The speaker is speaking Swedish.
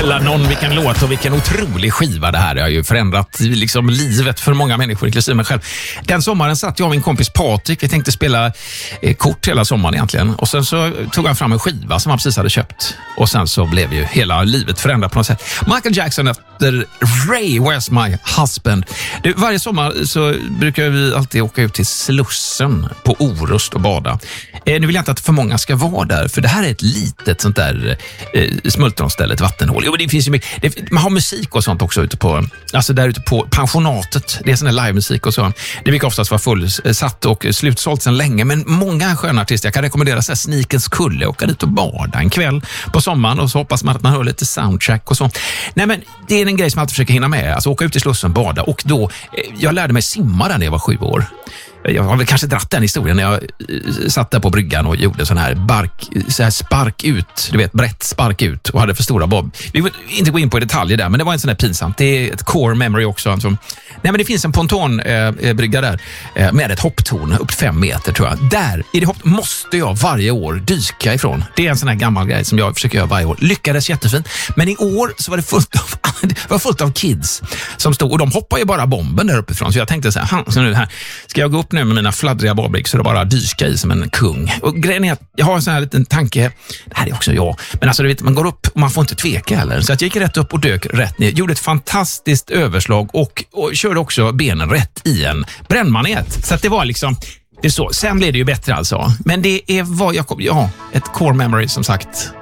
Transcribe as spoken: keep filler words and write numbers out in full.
Snälla någon, vilken låt och vilken otrolig skiva det här. Det har ju förändrat liksom livet för många människor, inklusive mig själv. Den sommaren satt jag och min kompis Patrik. Vi tänkte spela eh, kort hela sommaren egentligen. Och sen så tog han fram en skiva som han precis hade köpt. Och sen så blev ju hela livet förändrat på något sätt. Michael Jackson efter Ray, Where's My Husband. Det, varje sommar så brukar vi alltid åka ut till Slussen på Orust och bada. Eh, nu vill jag inte att för många ska vara där, för det här är ett litet sånt där eh, smultronställe, ett vattenhål. Jo, det finns ju mycket, det, man har musik och sånt också ute på, alltså där ute på pensionatet. Det är sån där livemusik och så. Det brukar oftast vara fullsatt och slutsålt sedan länge, men många sköna artister, jag kan rekommendera så här Sneakers Kulle, åka dit och bada en kväll på sommaren och så hoppas man att man hör lite soundtrack och så. Nej, men det är en grej som jag alltid försöker hinna med, alltså åka ut till Slussen, bada, och då, eh, jag lärde mig simma där när jag var sju år. Jag har väl kanske dratt den historien när jag satt där på bryggan och gjorde sån här, bark, så här spark ut, du vet, brett spark ut och hade för stora bob. Vi vill inte gå in på detaljer där, men det var en sån här pinsamt. Det är ett core memory också. Alltså. Nej, men det finns en pontonbrygga eh, där eh, med ett hopptorn upp fem meter tror jag. Där, i det hopp måste jag varje år dyka ifrån. Det är en sån här gammal grej som jag försöker göra varje år. Lyckades jättefint. Men i år så var det fullt av, det var fullt av kids som stod, och de hoppar ju bara bomben där uppifrån. Så jag tänkte så här, så nu här ska jag gå upp nu med mina fladdriga bobbrick så det bara dyka i som en kung. Och grejen är att jag har en sån här liten tanke, det här är också jag, men alltså du vet, man går upp och man får inte tveka heller. Så att jag gick rätt upp och dök rätt ner, gjorde ett fantastiskt överslag och, och körde också benen rätt i en brännmanet. Så att det var liksom, det är så. Sen blev det ju bättre alltså. Men det är vad jag kom, ja, ett core memory som sagt.